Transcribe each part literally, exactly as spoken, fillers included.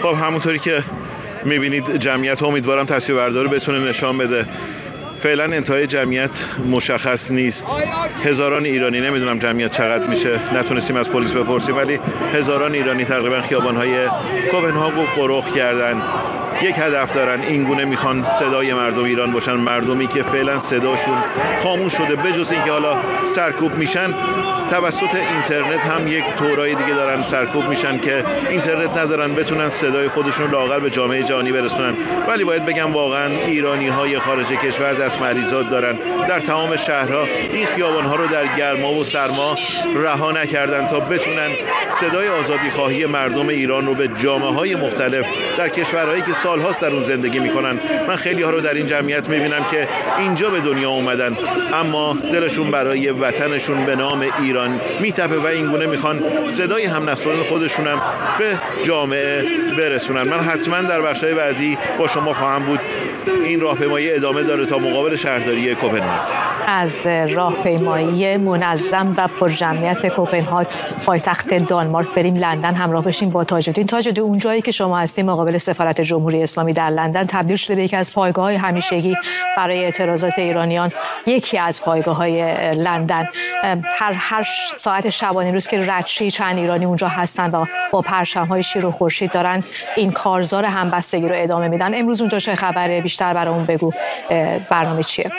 خب همونطوری که میبینید جمعیت امیدوارم تصویربردار رو بتونه نشان بده. فعلا انتهای جمعیت مشخص نیست. هزاران ایرانی، نمیدونم جمعیت چقدر میشه، نتونستیم از پلیس بپرسیم، ولی هزاران ایرانی تقریبا خیابان‌های کوپنهاگ رو پرخ کردن. یک هدف دارن، این گونه میخوان صدای مردم ایران باشن، مردمی که فعلا صداشون خاموش شده، بجز اینکه حالا سرکوب میشن توسط اینترنت هم یک طورای دیگه دارن سرکوب میشن که اینترنت ندارن بتونن صدای خودشون رو لااقل به جامعه جهانی برسونن. ولی باید بگم واقعا ایرانی های خارج کشور دست مریضات دارن. در تمام شهرها این خیابان ها رو در گرما و سرما رها نکردن تا بتونن صدای آزادی خواهی مردم ایران رو به جامعه های مختلف در کشورهایی که سالهاست در اون زندگی میکنن. من خیلی ها رو در این جمعیت میبینم که اینجا به دنیا اومدن اما دلشون برای وطنشون به نام ایران میتپه و این گونه میخوان صدای هم نسلان خودشونم به جامعه برسونن. من حتما در بخشای بعدی با شما خواهم بود. این راهپیمایی ادامه داره تا مقابل شهرداری کوپنهاگ. از راهپیمایی منظم و پرجمعیت کوپنهاگ پایتخت دانمارک بریم لندن همراه بشیم با تاج‌الدین. تاج‌الدین، اون جایی که شما هستیم مقابل سفارت جمهوری اسلامی در لندن تبدیل شده به یکی از پایگاه‌های همیشگی برای اعتراضات ایرانیان. یکی از پایگاه‌های لندن هر هر ساعت شبانه روز که ردشی چند ایرانی اونجا هستن و با پرچم‌های شیر و خورشید دارن این کارزار همبستگی رو ادامه میدن. امروز اونجا چه خبره؟ بیشتر برامون بگو، برنامه چیه؟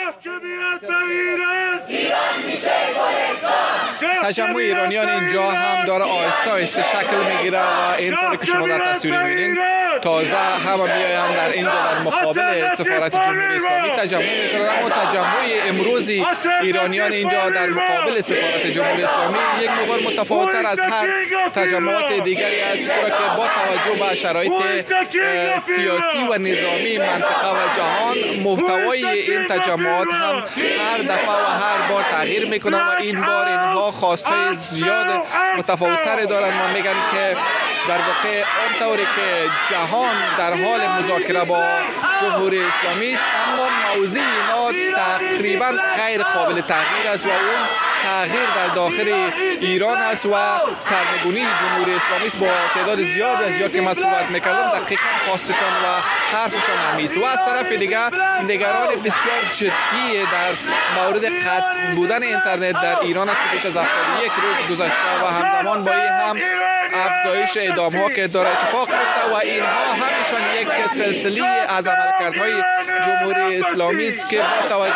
تجمع ایرانیان اینجا هم داره آهسته آهسته شکل میگیره و اینطوری که شما در تصویر میبینید تازه همه بیاین در اینجا در مقابل سفارت جمهوری اسلامی تجمع میکنند. اما تجمع امروزی ایرانیان اینجا در مقابل سفارت جمهوری اسلامی یک مقدار متفاوت‌تر از هر تجمعات دیگری است، چرا که با توجه به شرایط سیاسی و نظامی منطقه و جهان محتوای این تجمعات هم هر دفعه و هر بار تغییر میکنه و این بار اینها خواستهای زیاد متفاوت‌تری دارن و میگن که در واقع آنطوری که جهان در حال مذاکره با جمهوری اسلامی است اما موضوع اینا تقریبا غیر قابل تغییر است و اون تغییر در داخل ایران است و سرنگونی جمهوری اسلامی است. با تعداد زیاد از یا که من صحبت میکردم دقیقا خواستشان و حرفشان همیست و از طرف دیگر نگران بسیار جدی در مورد قطع بودن اینترنت در ایران است که پیش از هفتاد و یک روز گذشته و همزمان با این هم افزایش اعدام ها که داره اتفاق میفته و اینها همشان یک سلسله از عملکردهای جمهوری اسلامی است که با توجه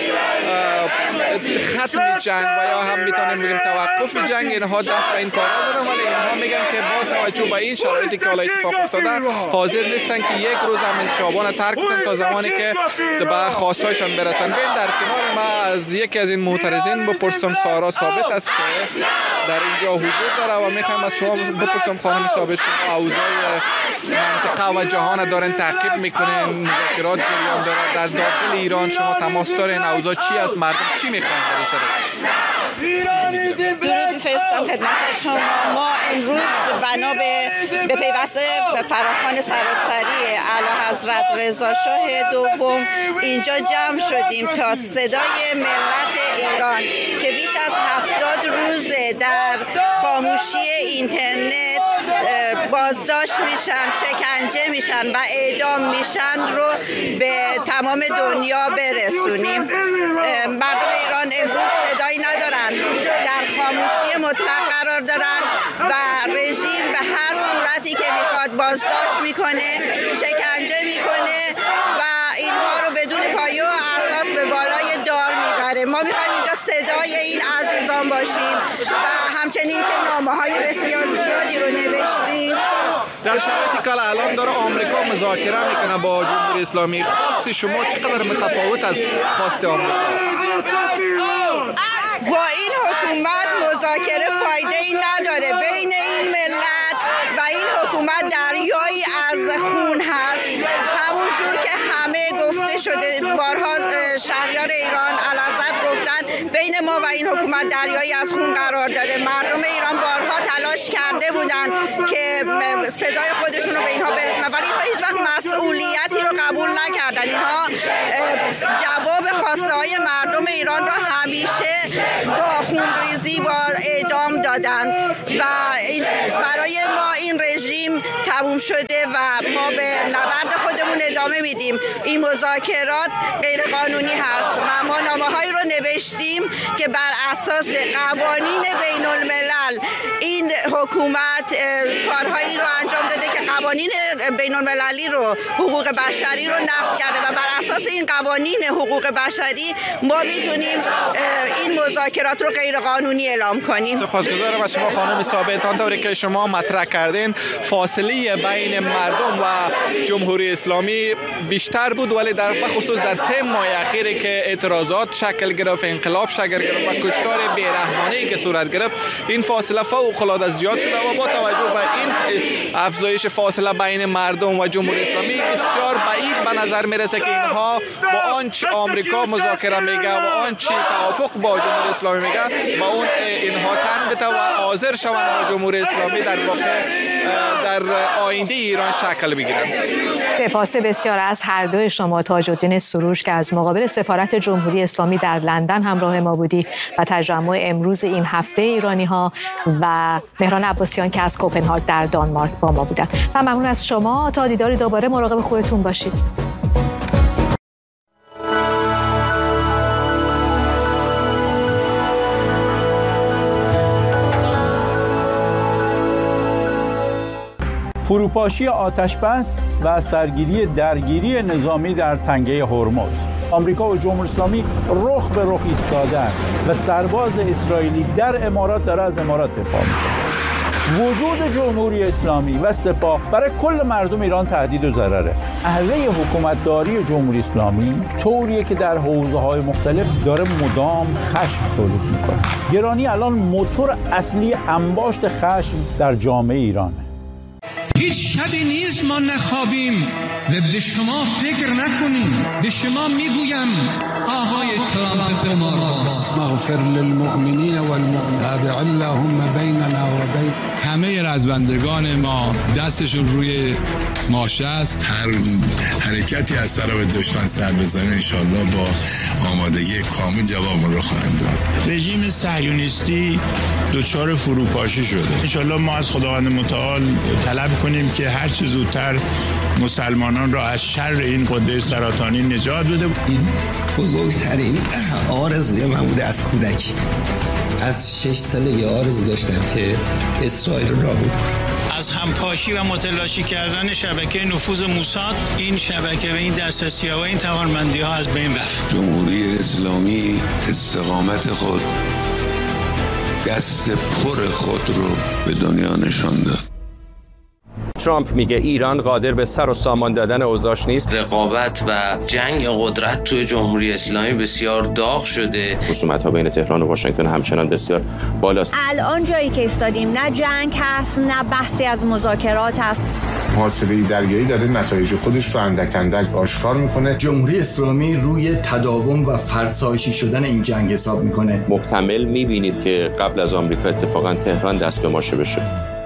به ختم جنگ و یا هم میتونیم بگیم توقف جنگ اینها دست به این کارا زدن، ولی اینها میگن که با توجه به این شرایطی که حالا اتفاق افتاده حاضر نیستن که یک روز هم انتخابات ترک کنن تا زمانی که به خواستایشان برسن. بین در کنار ما از یکی از این معترضین بپرسم، سارا ثابت است که در اینجا حضور داره و میخوام از شما بپرسم خانم ثابت، شما اوضاع منطقه و جهان دارن تعقیب میکنین، مذاکرات جریان داره در داخل ایران، شما تماس دارین، اوضاع چی از مردم چی میخوان در این شرایط؟ درود می‌فرستم خدمت شما. ما امروز بنا به به پیوسته فراخوان سراسری اعلیحضرت رضا شاه دوم اینجا جمع شدیم تا صدای ملت ایران که بیش از هفتاد روزه در خاموشی اینترنت بازداشت میشن، شکنجه میشن و اعدام میشن رو به تمام دنیا برسونیم. مردم ایران امروز صدایی ندارن، در خاموشی مطلق قرار دارن و رژیم به هر صورتی که میخواد بازداشت میکنه، شکنجه میکنه و اینها رو بدون پایه و اساس به بالای دار میبره. ما میخوایم اینجا صدای این عزیزان باشیم و همچنین که نامه‌های بسیار زیادی رو نوشتیم. در شرایطی که الان داره آمریکا مذاکره میکنه با جمهوری اسلامی، خواست شما چقدر متفاوت از خواست آمریکا؟ با این حکومت مذاکره فایده ای نداره. بین این ملت و این حکومت دریایی از خون هست. همون جور که همه گفته شده، بارها شهریار ایران علازت گفتن بین ما و این حکومت دریایی از خون قرار داره. مردم ایران بارها تلاش کرده بودن که صدای خودشون رو به اینها برسونن، ولی اینها هیچ وقت مسئولیتی رو قبول نکردن. اینها جواب خواسته های مردم ایران را همیشه با خونریزی با اعدام دادن و برای ما این رژیم تموم شده و ما به نبرد خودمون ادامه میدیم. این مذاکرات غیر قانونی هست و ما نامه‌هایی رو نوشتیم که بر اساس قوانین بین الملل این حکومت کارهایی رو انجام داده که قوانین بین المللی رو، حقوق بشری رو نقض کرده و بر اساس این قوانین حقوق بشری ما میتونیم این مذاکرات رو غیر قانونی اعلام کنیم. سپاسگزارم از شما خانم ثابت. آنطوری که شما مطرح کردین فاصله بین مردم و جمهوری اسلامی بیشتر بود، ولی در خصوص در سه ماه اخیری که اعتراضات شکل گرفت، انقلاب شکل گرفت و کشتار بی‌رحمانه‌ای که صورت گرفت، این فاصله فوق‌العاده زیاد شده و با توجه به این افزایش فاصله بین مردم و جمهوری اسلامی بسیار بعید به نظر میرسه که اینها با آنچه آمریکا مذاکره میگه و آنچه توافق با جمهوری اسلامی میگه با اون اینها تن بده و حاضر شوند با جمهوری اسلامی در واقع در آینده ایران شکل بگیرن. سپاس بسیار از هر دوی شما، تاج الدین سروش که از مقابل سفارت جمهوری اسلامی در لندن همراه ما بودی و تجمع امروز این هفته ایرانی ها، و مهران عباسیان که از کوپنهاگ در دانمارک با ما بودن. و ممنون از شما. تا دیداری دوباره مراقب خودتون باشید. فروپاشی آتشبس و سرگیری درگیری نظامی در تنگه هرمز. آمریکا و جمهوری اسلامی رخ به رخ ایستادند و سرباز اسرائیلی در امارات داره از امارات دفاع میکنه. وجود جمهوری اسلامی و سپاه برای کل مردم ایران تهدید و ضرره. اهله حکومتداری جمهوری اسلامی طوریه که در حوزه‌های مختلف داره مدام خشم تولید میکنه. گرانی الان موتور اصلی انباشت خشم در جامعه ایرانه. هیچ شبی نیست ما نخوابیم و به شما فکر نکنیم. به شما میگویم آهای ترامپ به ما راست. مغفر للمؤمنین والمؤمنات اللهم بیننا و بین همه رزمندگان ما دستشون روی ماشه است. هر حرکتی از طرف دشمن سر بزنه انشالله با آمادگی کامل جواب رو خواهند داد. رژیم صهیونیستی دچار فروپاشی شده. انشالله ما از خداوند متعال طلب کنیم که هر چه زودتر مسلمانان را از شر این قده سرطانی نجات بده. این بزرگترین آرزوی من بوده از کودکی. از شش سالگی آرزو داشتم که اسرائیل رو نابود کنم. از همپاشی و متلاشی کردن شبکه نفوذ موساد، این شبکه و این دسترسی ها و این توانمندی ها از بین رفت. جمهوری اسلامی استقامت خود، دست پر خود رو به دنیا نشان داد. ترامپ میگه ایران قادر به سر و سامان دادن اوضاعش نیست. رقابت و جنگ قدرت توی جمهوری اسلامی بسیار داغ شده. خصومت‌ها بین تهران و واشنگتن همچنان بسیار بالاست. الان جایی که ایستادیم نه جنگ هست نه بحثی از مذاکرات هست. محاصره دریایی داره نتایج خودش رو اندک اندک آشکار میکنه. جمهوری اسلامی روی تداوم و فرسایشی شدن این جنگ حساب میکنه. محتمل میبینید که قبل از آمریکا اتفاقا تهران دست به ماشه بشه.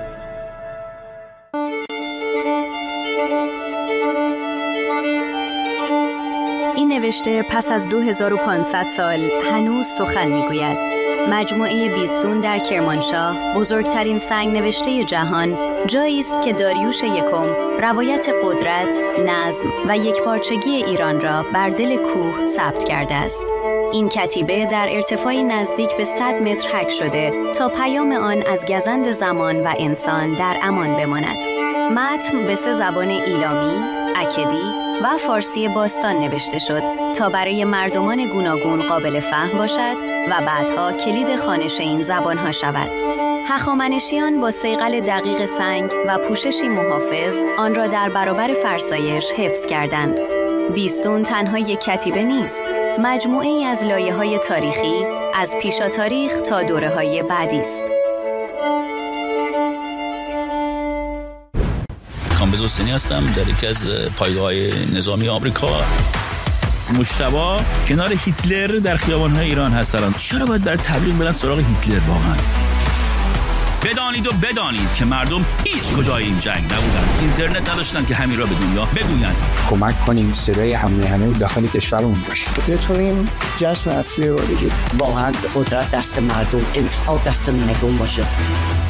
نوشته پس از دو هزار و پانصد سال هنوز سخن میگوید. مجموعه بیستون در کرمانشاه، بزرگترین سنگ نوشته جهان، جایی است که داریوش یکم روایت قدرت، نظم و یکپارچگی ایران را بر دل کوه ثبت کرده است. این کتیبه در ارتفاعی نزدیک به صد متر حک شده تا پیام آن از گزند زمان و انسان در امان بماند. متن به سه زبان ایلامی، اکدی و فارسی باستان نوشته شد تا برای مردمان گوناگون قابل فهم باشد و بعدها کلید خوانش این زبانها شود. هخامنشیان با صیقل دقیق سنگ و پوششی محافظ آن را در برابر فرسایش حفظ کردند. بیستون تنها یک کتیبه نیست، مجموعه ای از لایه‌های تاریخی از پیشا تاریخ تا دوره‌های بعدی است. کامبیز حسینی هستم، در یکی از پایگاه‌های نظامی آمریکا. مجتبی کنار هیتلر در خیابان‌های ایران هست الان. چرا باید برای تبلیغ برن سراغ هیتلر واقعا؟ بدانید و بدانید که مردم هیچ کجای این جنگ نبودن، اینترنت نداشتن که همین را به دنیا بگویند. کمک کنیم صدای همه همه داخل کشورمون باشه، بتونیم جشن اصلی رو بگیریم. واقعا قدرت دست مردم، انصاف دست مردم باشه.